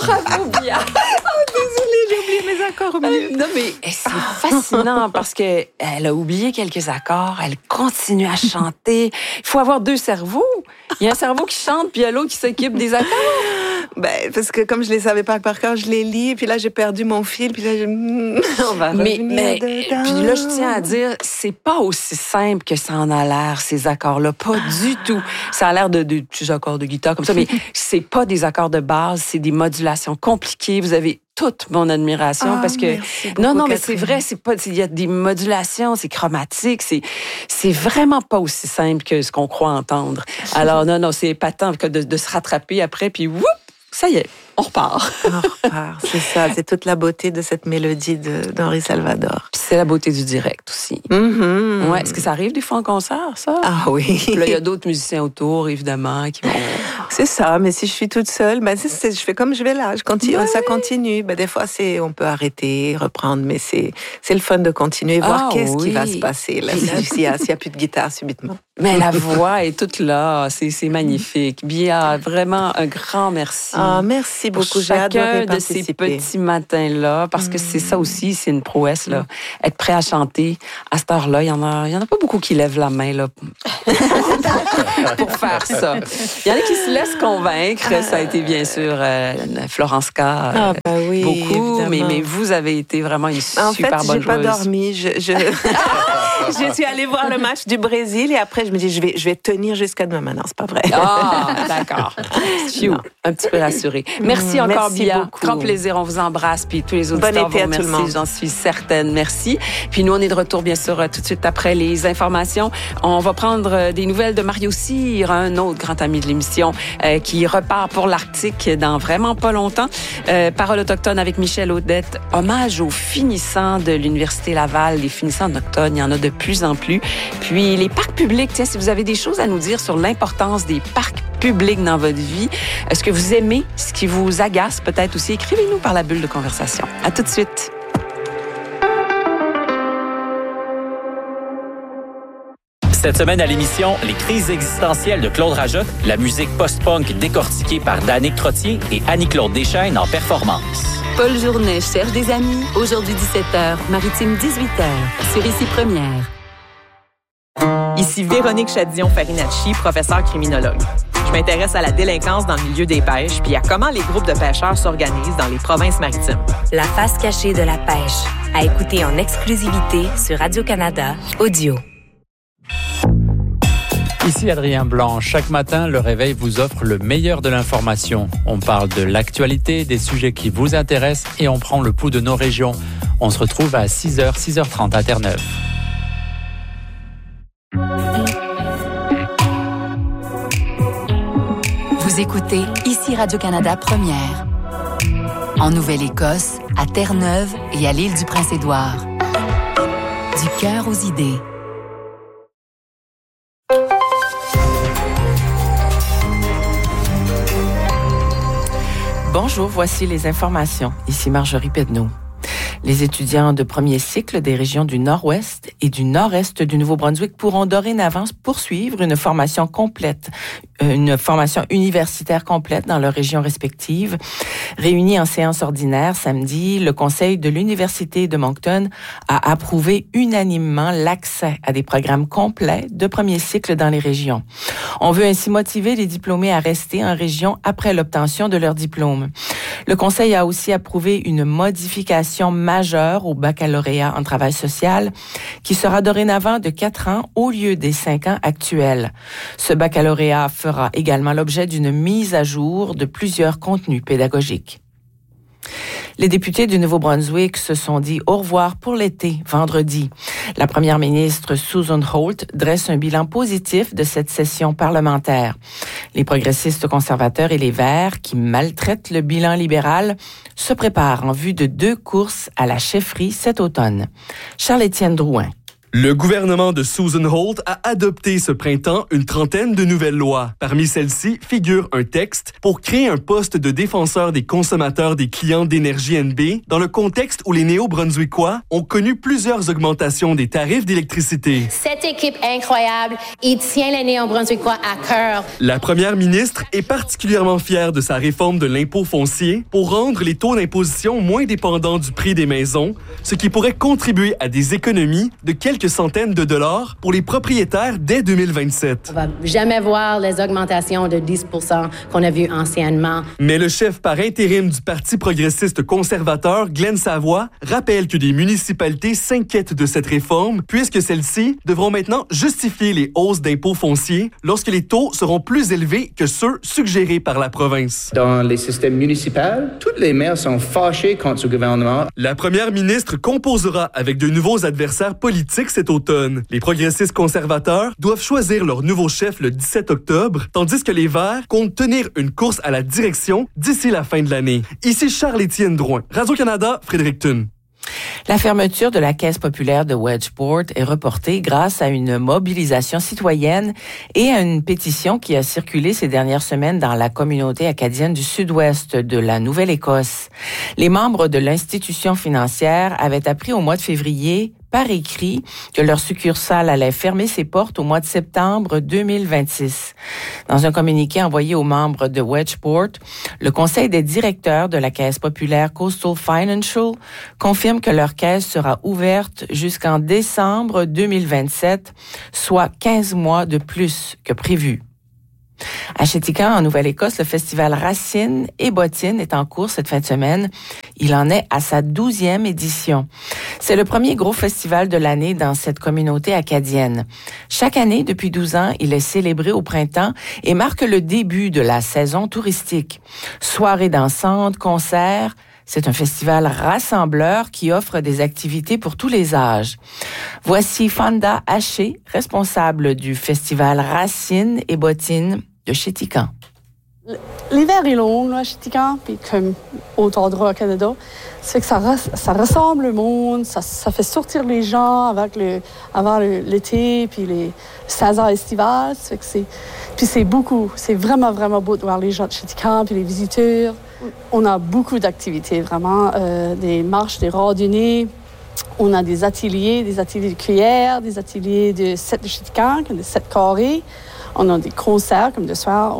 Bravo, Bia. Désolée, j'ai oublié mes accords au milieu. Non, mais c'est fascinant parce qu'elle a oublié quelques accords. Elle continue à chanter. Il faut avoir deux cerveaux. Il y a un cerveau qui chante, puis il y a l'autre qui s'occupe des accords. Ben, parce que comme je les savais pas par cœur, je les lis, puis là, j'ai perdu mon fil, puis là, on va revenir dedans. Puis là, je tiens à dire, c'est pas aussi simple que ça en a l'air, ces accords-là. Pas du tout. Ça a l'air de petits accords de guitare comme ça, mais c'est pas des accords de base, c'est des modulations compliquées. Vous avez toute mon admiration parce que beaucoup, mais c'est vrai, c'est pas, il y a des modulations, c'est chromatique, c'est vraiment pas aussi simple que ce qu'on croit entendre. Alors non, c'est épatant de se rattraper après, puis whoop, ça y est, on repart. C'est ça, c'est toute la beauté de cette mélodie d'Henri Salvador. Puis c'est la beauté du direct aussi. Mm-hmm. Ouais, est-ce que ça arrive des fois en concert, ça? Ah oui. Puis là, il y a d'autres musiciens autour, évidemment, qui vont... C'est ça, mais si je suis toute seule, ben je fais comme je vais là, je continue, ça continue. Ben des fois, on peut arrêter, reprendre, mais c'est le fun de continuer, voir qu'est-ce qui va se passer là, s'il y a plus de guitare subitement. Mais la voix est toute là, c'est magnifique. Bia, vraiment un grand merci. Ah, merci beaucoup, j'ai adoré de ces petits matins-là, parce que c'est ça aussi, c'est une prouesse, là. Être prêt à chanter, à cette heure-là, il y en a pas beaucoup qui lèvent la main, là, pour faire ça. Il y en a qui se laissent convaincre, ça a été bien sûr Florence K, oui, beaucoup, mais vous avez été vraiment une super bonne joueuse. En fait, j'ai pas dormi, je suis allée voir le match du Brésil et après je me dis je vais tenir jusqu'à demain. Maintenant, c'est pas vrai. Ah, d'accord. Un petit peu rassurée. Merci encore, Bia. Beaucoup. Grand plaisir, on vous embrasse, puis tous les auditeurs vous remercient, j'en suis certaine. Merci. Puis nous, on est de retour, bien sûr, tout de suite après les informations. On va prendre des nouvelles de Mario Cyr, un autre grand ami de l'émission, qui repart pour l'Arctique dans vraiment pas longtemps. Parole autochtone avec Michel Audette. Hommage aux finissants de l'Université Laval. Les finissants autochtones, il y en a de plus en plus. Puis les parcs publics, tiens, si vous avez des choses à nous dire sur l'importance des parcs publics dans votre vie, est-ce que vous aimez ce qui vous agace peut-être aussi? Écrivez-nous par la bulle de conversation. À tout de suite. Cette semaine à l'émission, les crises existentielles de Claude Rajotte, la musique post-punk décortiquée par Danick Trottier et Annie-Claude Deschaines en performance. Paul Journet cherche des amis. Aujourd'hui 17h, Maritime 18h, sur Ici Première. Ici Véronique Chadillon-Farinacci, professeure criminologue. Je m'intéresse à la délinquance dans le milieu des pêches puis à comment les groupes de pêcheurs s'organisent dans les provinces maritimes. La face cachée de la pêche, à écouter en exclusivité sur Radio-Canada Audio. Ici Adrien Blanc. Chaque matin, Le Réveil vous offre le meilleur de l'information. On parle de l'actualité, des sujets qui vous intéressent et on prend le pouls de nos régions. On se retrouve à 6h, 6h30 à Terre-Neuve. Vous écoutez Ici Radio-Canada Première. En Nouvelle-Écosse, à Terre-Neuve et à l'île du Prince-Édouard. Du cœur aux idées. Bonjour, voici les informations. Ici Marjorie Pedneau. Les étudiants de premier cycle des régions du Nord-Ouest et du Nord-Est du Nouveau-Brunswick pourront dorénavant poursuivre une formation universitaire complète dans leurs régions respectives. Réunis en séance ordinaire samedi, le Conseil de l'Université de Moncton a approuvé unanimement l'accès à des programmes complets de premier cycle dans les régions. On veut ainsi motiver les diplômés à rester en région après l'obtention de leur diplôme. Le Conseil a aussi approuvé une modification majeure au baccalauréat en travail social qui sera dorénavant de 4 ans au lieu des 5 ans actuels. Ce baccalauréat fera également l'objet d'une mise à jour de plusieurs contenus pédagogiques. Les députés du Nouveau-Brunswick se sont dit au revoir pour l'été, vendredi. La première ministre Susan Holt dresse un bilan positif de cette session parlementaire. Les progressistes conservateurs et les Verts, qui maltraitent le bilan libéral, se préparent en vue de 2 courses à la chefferie cet automne. Charles-Étienne Drouin. Le gouvernement de Susan Holt a adopté ce printemps une trentaine de nouvelles lois. Parmi celles-ci figure un texte pour créer un poste de défenseur des consommateurs des clients d'énergie NB dans le contexte où les Néo-Brunswickois ont connu plusieurs augmentations des tarifs d'électricité. Cette équipe incroyable, il tient les Néo-Brunswickois à cœur. La première ministre est particulièrement fière de sa réforme de l'impôt foncier pour rendre les taux d'imposition moins dépendants du prix des maisons, ce qui pourrait contribuer à des économies de quelques centaines de dollars pour les propriétaires dès 2027. On va jamais voir les augmentations de 10 % qu'on a vues anciennement. Mais le chef par intérim du Parti progressiste conservateur, Glenn Savoy, rappelle que des municipalités s'inquiètent de cette réforme puisque celles-ci devront maintenant justifier les hausses d'impôts fonciers lorsque les taux seront plus élevés que ceux suggérés par la province. Dans les systèmes municipaux, tous les maires sont fâchés contre ce gouvernement. La première ministre composera avec de nouveaux adversaires politiques cet automne. Les progressistes conservateurs doivent choisir leur nouveau chef le 17 octobre, tandis que les Verts comptent tenir une course à la direction d'ici la fin de l'année. Ici Charles-Étienne Drouin, Radio-Canada, Fredericton. La fermeture de la Caisse populaire de Wedgeport est reportée grâce à une mobilisation citoyenne et à une pétition qui a circulé ces dernières semaines dans la communauté acadienne du sud-ouest de la Nouvelle-Écosse. Les membres de l'institution financière avaient appris au mois de février par écrit que leur succursale allait fermer ses portes au mois de septembre 2026. Dans un communiqué envoyé aux membres de Wedgeport, le conseil des directeurs de la Caisse populaire Coastal Financial confirme que leur caisse sera ouverte jusqu'en décembre 2027, soit 15 mois de plus que prévu. À Chéticamp, en Nouvelle-Écosse, le festival Racines et Bottines est en cours cette fin de semaine. Il en est à sa 12e édition. C'est le premier gros festival de l'année dans cette communauté acadienne. Chaque année, depuis 12 ans, il est célébré au printemps et marque le début de la saison touristique. Soirées dansantes, concerts. C'est un festival rassembleur qui offre des activités pour tous les âges. Voici Fanda Haché, responsable du festival Racines et Bottines de Chéticamp. L'hiver est long là, à Chéticamp, puis comme autre endroit au Canada. Ça fait que ça ressemble le monde, ça fait sortir les gens avant l'été, puis les saisons estivales. Ça fait que c'est vraiment, vraiment beau de voir les gens de Chéticamp, puis les visiteurs. On a beaucoup d'activités, vraiment, des marches, des randonnées. On a des ateliers de cuillère, des ateliers de 7 de Chéticamp, des 7 carrés. On a des concerts, comme de soir.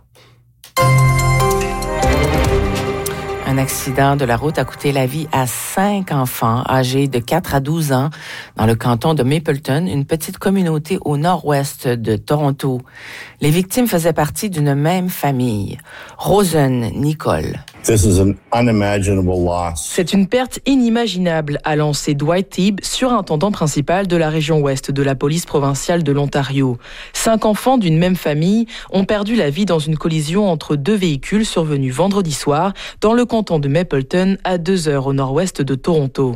Un accident de la route a coûté la vie à 5 enfants âgés de 4 à 12 ans dans le canton de Mapleton, une petite communauté au nord-ouest de Toronto. Les victimes faisaient partie d'une même famille. Rosen Nicole. C'est une perte inimaginable, a lancé Dwight Teague, surintendant principal de la région ouest de la police provinciale de l'Ontario. 5 enfants d'une même famille ont perdu la vie dans une collision entre 2 véhicules survenus vendredi soir dans le canton de Mapleton, à 2 heures au nord-ouest de Toronto.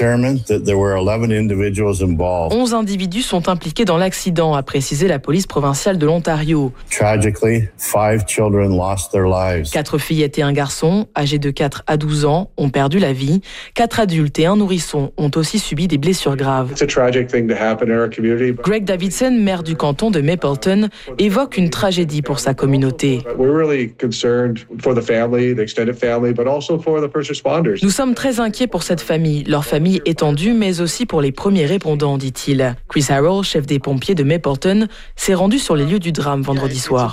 11 individus sont impliqués dans l'accident, a précisé la police provinciale de l'Ontario. 4 fillettes et un garçon, âgés de 4 à 12 ans, ont perdu la vie. 4 adultes et un nourrisson ont aussi subi des blessures graves. Greg Davidson, maire du canton de Mapleton, évoque une tragédie pour sa communauté. Nous sommes très inquiets pour cette famille, leur famille étendue, mais aussi pour les premiers répondants, dit-il. Chris Harrell, chef des pompiers de Mapleton, s'est rendu sur les lieux du drame vendredi soir.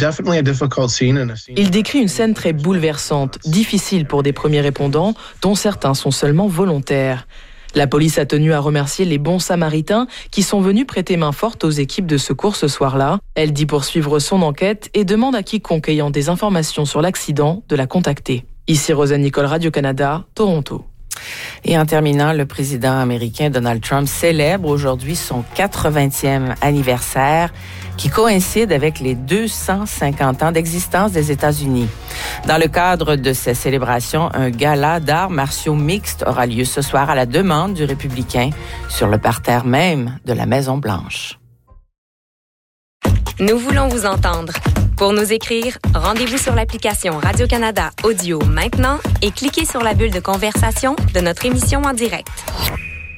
Il décrit une scène très bouleversante, difficile pour des premiers répondants, dont certains sont seulement volontaires. La police a tenu à remercier les bons samaritains qui sont venus prêter main forte aux équipes de secours ce soir-là. Elle dit poursuivre son enquête et demande à quiconque ayant des informations sur l'accident de la contacter. Ici Rosen Nicole, Radio-Canada, Toronto. Et en terminant, le président américain Donald Trump célèbre aujourd'hui son 80e anniversaire qui coïncide avec les 250 ans d'existence des États-Unis. Dans le cadre de ces célébrations, un gala d'arts martiaux mixtes aura lieu ce soir à la demande du républicain sur le parterre même de la Maison-Blanche. Nous voulons vous entendre. Pour nous écrire, rendez-vous sur l'application Radio-Canada Audio maintenant et cliquez sur la bulle de conversation de notre émission en direct.